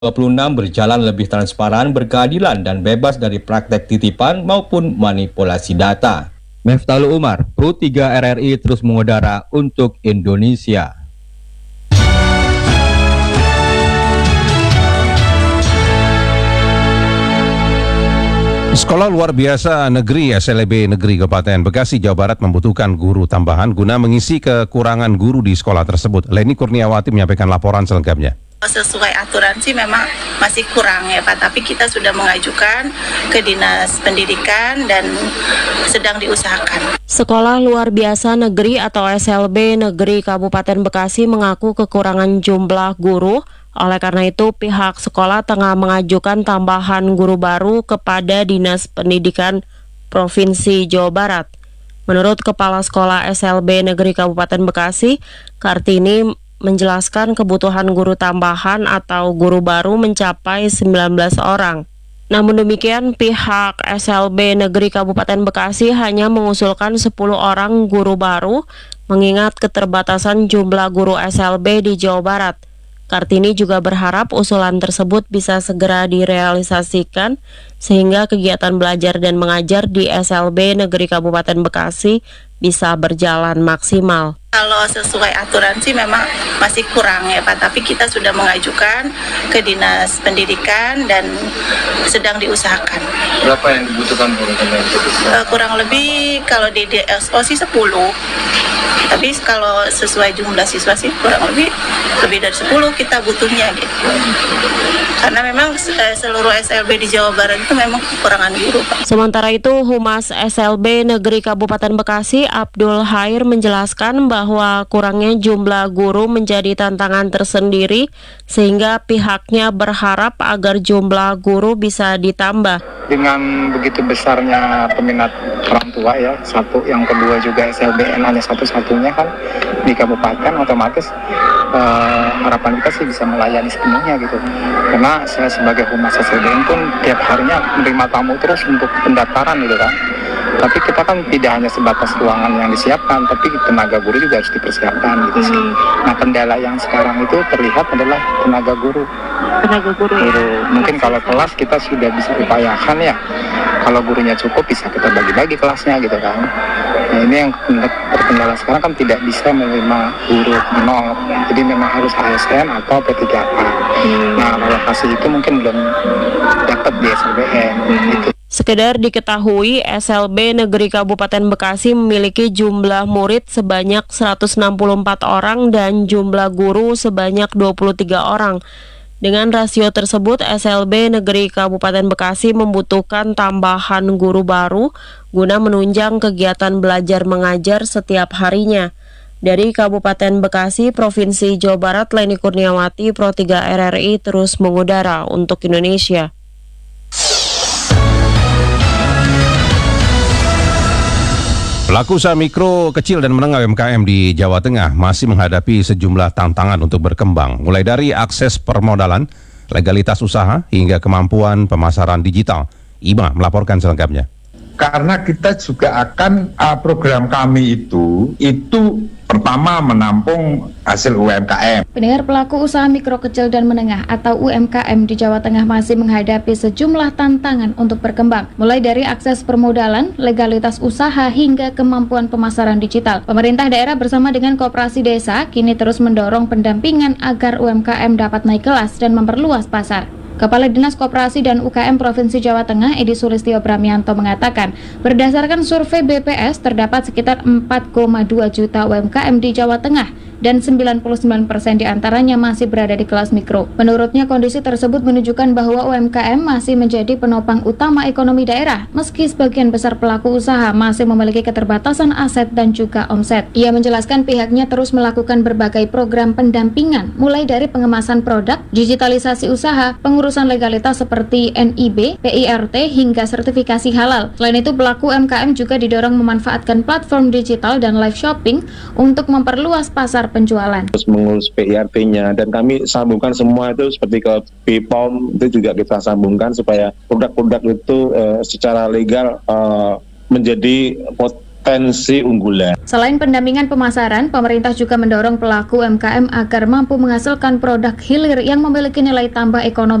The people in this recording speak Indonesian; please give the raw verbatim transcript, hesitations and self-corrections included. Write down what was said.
dua puluh enam berjalan lebih transparan, berkeadilan, dan bebas dari praktek titipan maupun manipulasi data. Meftalu Umar, Pro tiga R R I terus mengudara untuk Indonesia. Sekolah luar biasa negeri S L B Negeri Kabupaten Bekasi, Jawa Barat membutuhkan guru tambahan guna mengisi kekurangan guru di sekolah tersebut. Leni Kurniawati menyampaikan laporan selengkapnya. Sesuai aturan sih memang masih kurang ya Pak, tapi kita sudah mengajukan ke Dinas Pendidikan dan sedang diusahakan. Sekolah Luar Biasa Negeri atau S L B Negeri Kabupaten Bekasi mengaku kekurangan jumlah guru. Oleh karena itu, pihak sekolah tengah mengajukan tambahan guru baru kepada Dinas Pendidikan Provinsi Jawa Barat. Menurut Kepala Sekolah S L B Negeri Kabupaten Bekasi, Kartini menjelaskan kebutuhan guru tambahan atau guru baru mencapai sembilan belas orang. Namun demikian, pihak S L B Negeri Kabupaten Bekasi hanya mengusulkan sepuluh orang guru baru, mengingat keterbatasan jumlah guru S L B di Jawa Barat. Kartini juga berharap usulan tersebut bisa segera direalisasikan sehingga kegiatan belajar dan mengajar di S L B Negeri Kabupaten Bekasi bisa berjalan maksimal. Kalau sesuai aturan sih memang masih kurang ya Pak, tapi kita sudah mengajukan ke Dinas Pendidikan dan sedang diusahakan. Berapa yang dibutuhkan Bu? Uh, kurang lebih kalau di D S O sih sepuluh, tapi kalau sesuai jumlah siswa sih kurang lebih lebih dari sepuluh kita butuhnya gitu. Karena memang uh, seluruh S L B di Jawa Barat itu memang kekurangan guru Pak. Sementara itu, Humas S L B Negeri Kabupaten Bekasi Abdul Hair menjelaskan bahwa kurangnya jumlah guru menjadi tantangan tersendiri sehingga pihaknya berharap agar jumlah guru bisa ditambah. Dengan begitu besarnya peminat orang tua ya, satu, yang kedua juga S L B N hanya satu-satunya kan di kabupaten, otomatis eh, harapan kita sih bisa melayani sepenuhnya gitu. Karena saya sebagai Humas S L B N pun tiap harinya menerima tamu terus untuk pendaftaran gitu kan. Tapi kita kan tidak hanya sebatas ruangan yang disiapkan, tapi tenaga guru juga harus dipersiapkan gitu sih. Hmm. Nah, kendala yang sekarang itu terlihat adalah tenaga guru. Tenaga guru, guru. Ya. Mungkin kalau kelas kita sudah bisa upayakan ya, kalau gurunya cukup bisa kita bagi-bagi kelasnya gitu kan. Nah, ini yang terkendala sekarang kan tidak bisa menerima guru nol, jadi memang harus A S N atau P tiga K. Hmm. Nah, alokasi itu mungkin belum dapat di S L B N gitu. Sekedar diketahui, S L B Negeri Kabupaten Bekasi memiliki jumlah murid sebanyak seratus enam puluh empat orang dan jumlah guru sebanyak dua puluh tiga orang. Dengan rasio tersebut, S L B Negeri Kabupaten Bekasi membutuhkan tambahan guru baru guna menunjang kegiatan belajar mengajar setiap harinya. Dari Kabupaten Bekasi, Provinsi Jawa Barat, Leni Kurniawati, Pro tiga R R I terus mengudara untuk Indonesia. Pelaku usaha mikro, kecil, dan menengah U M K M di Jawa Tengah masih menghadapi sejumlah tantangan untuk berkembang, mulai dari akses permodalan, legalitas usaha, hingga kemampuan pemasaran digital. Ima melaporkan selengkapnya. Karena kita juga akan, uh, program kami itu, itu pertama menampung hasil U M K M. Pendengar, pelaku usaha mikro, kecil, dan menengah atau U M K M di Jawa Tengah masih menghadapi sejumlah tantangan untuk berkembang, mulai dari akses permodalan, legalitas usaha, hingga kemampuan pemasaran digital. Pemerintah daerah bersama dengan koperasi desa kini terus mendorong pendampingan agar U M K M dapat naik kelas dan memperluas pasar. Kepala Dinas Koperasi dan U K M Provinsi Jawa Tengah, Edi Sulistyo Bramianto, mengatakan, berdasarkan survei B P S terdapat sekitar empat koma dua juta U M K M di Jawa Tengah dan sembilan puluh sembilan persen diantaranya masih berada di kelas mikro. Menurutnya, kondisi tersebut menunjukkan bahwa U M K M masih menjadi penopang utama ekonomi daerah, meski sebagian besar pelaku usaha masih memiliki keterbatasan aset dan juga omset. Ia menjelaskan pihaknya terus melakukan berbagai program pendampingan, mulai dari pengemasan produk, digitalisasi usaha, pengurusan legalitas seperti N I B, P I R T, hingga sertifikasi halal. Selain itu, pelaku U M K M juga didorong memanfaatkan platform digital dan live shopping untuk memperluas pasar penjualan. Terus mengurus P I R T-nya, dan kami sambungkan semua itu seperti ke B P O M, itu juga kita sambungkan supaya produk-produk itu uh, secara legal uh, menjadi pot potensi unggulan. Selain pendampingan pemasaran, pemerintah juga mendorong pelaku U M K M agar mampu menghasilkan produk hilir yang memiliki nilai tambah ekonomi